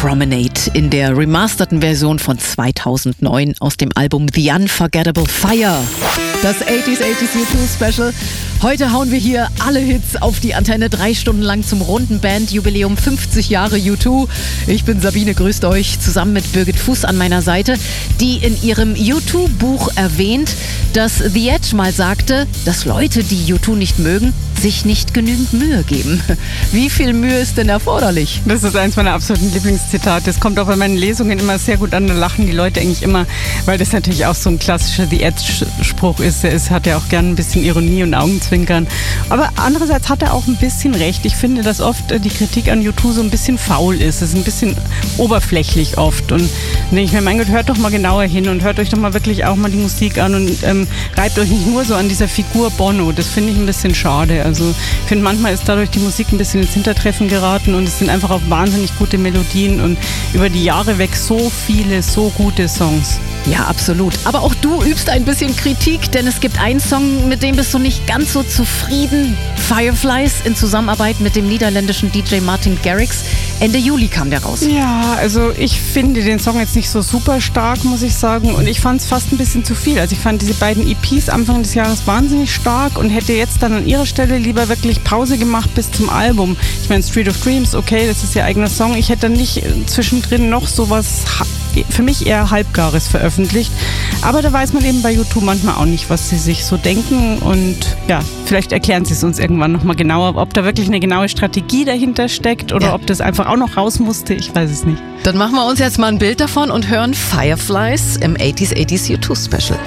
Promenade in der remasterten Version von 2009 aus dem Album The Unforgettable Fire. Das 80s U2 Special. Heute hauen wir hier alle Hits auf die Antenne, 3 Stunden lang zum runden Bandjubiläum 50 Jahre U2. Ich bin Sabine, grüßt euch, zusammen mit Birgit Fuß an meiner Seite, die in ihrem U2-Buch erwähnt, dass The Edge mal sagte, dass Leute, die U2 nicht mögen, sich nicht genügend Mühe geben. Wie viel Mühe ist denn erforderlich? Das ist eins meiner absoluten Lieblingszitate. Das kommt auch bei meinen Lesungen immer sehr gut an. Da lachen die Leute eigentlich immer, weil das natürlich auch so ein klassischer The Edge-Spruch ist. Er hat ja auch gern ein bisschen Ironie und Augenzwinkern. Aber andererseits hat er auch ein bisschen recht. Ich finde, dass oft die Kritik an U2 so ein bisschen faul ist. Es ist ein bisschen oberflächlich oft. Und denke ich mir, mein Gott, hört doch mal genauer hin und hört euch doch mal wirklich auch mal die Musik an und reibt euch nicht nur so an dieser Figur Bono. Das finde ich ein bisschen schade. Also ich finde, manchmal ist dadurch die Musik ein bisschen ins Hintertreffen geraten und es sind einfach auch wahnsinnig gute Melodien und über die Jahre weg so viele, so gute Songs. Ja, absolut. Aber auch du übst ein bisschen Kritik, denn es gibt einen Song, mit dem bist du nicht ganz so zufrieden. Fireflies in Zusammenarbeit mit dem niederländischen DJ Martin Garrix. Ende Juli kam der raus. Ja, also ich finde den Song jetzt nicht so super stark, muss ich sagen. Und ich fand es fast ein bisschen zu viel. Also ich fand diese beiden EPs Anfang des Jahres wahnsinnig stark und hätte jetzt dann an ihrer Stelle lieber wirklich Pause gemacht bis zum Album. Ich meine, Street of Dreams, okay, das ist ihr eigener Song. Ich hätte dann nicht zwischendrin noch sowas für mich eher Halbgares veröffentlicht. Aber da weiß man eben bei U2 manchmal auch nicht, was sie sich so denken. Und ja, vielleicht erklären sie es uns irgendwann nochmal genauer, ob da wirklich eine genaue Strategie dahinter steckt oder ob das einfach auch noch raus musste. Ich weiß es nicht. Dann machen wir uns jetzt mal ein Bild davon und hören Fireflies im 80s U2 Special.